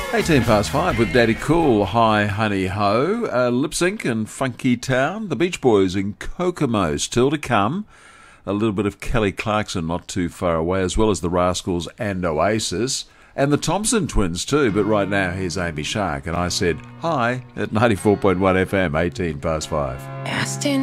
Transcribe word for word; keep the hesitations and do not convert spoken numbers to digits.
eighteen past five with Daddy Cool, Hi Honey Ho, uh, Lip Sync and Funky Town, the Beach Boys in Kokomo, still to come. A little bit of Kelly Clarkson not too far away, as well as the Rascals and Oasis. And the Thompson Twins too, but right now here's Amy Shark. And I said hi at ninety-four point one F M, eighteen past five. Aston